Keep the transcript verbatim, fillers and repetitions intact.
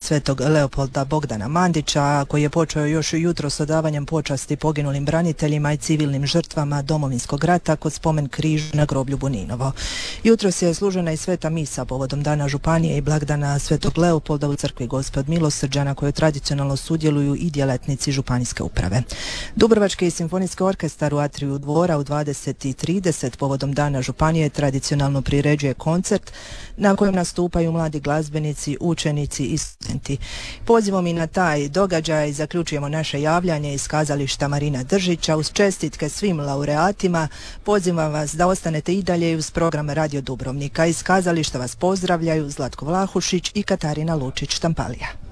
Svetog Leopolda Bogdana Mandića, koji je počeo još jutro s odavanjem počasti poginulim braniteljima i civilnim žrtvama Domovinskog rata kod spomen križa na groblju Buninovo. Jutros je služena i sveta misa povodom Dana županije i blagdana Svetog Leopolda u crkvi Gospe od Milosrđa, na kojoj tradicionalno sudjeluju i djelatnici županijske uprave. Dubrovački simfonijski orkestar u atriju dvora u dvadeset i trideset povodom Dana županije tradicionalno priređuje koncert na kojem nastupaju mladi glazbenici, učenici i studenti. Pozivom i na taj događaj zaključujemo naše javljanje iz kazališta Marina Držića. Uz čestitke svim laureatima pozivam vas da ostanete i dalje uz program Radio Dubrovnika. Iz kazališta vas pozdravljaju Zlatko Vlahušić i Katarina Lučić-Štampalija.